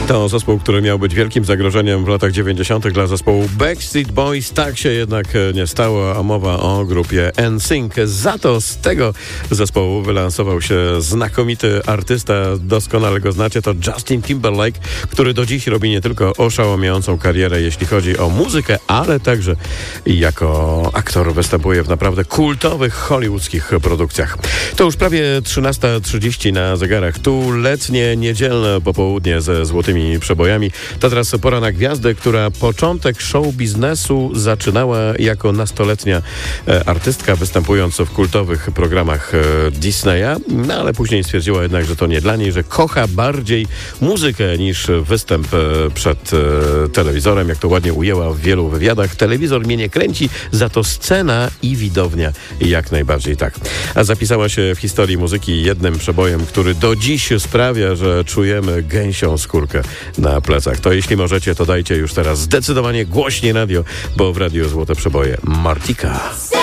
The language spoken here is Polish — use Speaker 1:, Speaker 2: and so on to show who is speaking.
Speaker 1: To zespół, który miał być wielkim zagrożeniem w latach 90. dla zespołu Backstreet Boys. Tak się jednak nie stało, a mowa o grupie NSYNC. Za to z tego zespołu wylansował się znakomity artysta, doskonale go znacie, to Justin Timberlake, który do dziś robi nie tylko oszałamiającą karierę, jeśli chodzi o muzykę, ale także jako aktor występuje w naprawdę kultowych hollywoodzkich produkcjach. To już prawie 13:30 na zegarach. Tu letnie, niedzielne popołudnie ze złotymi przebojami. To teraz pora na gwiazdę, która początek show biznesu zaczynała jako nastoletnia artystka, występując w kultowych programach Disneya, no ale później stwierdziła jednak, że to nie dla niej, że kocha bardziej muzykę niż występ przed telewizorem, jak to ładnie ujęła w wielu wywiadach. Telewizor mnie nie kręci, za to scena i widownia jak najbardziej tak. A zapisała się w historii muzyki jednym przebojem, który do dziś sprawia, że czujemy gęsią skórkę na plecach. To jeśli możecie, to dajcie już teraz zdecydowanie głośniej radio, bo w Radiu Złote Przeboje Martika.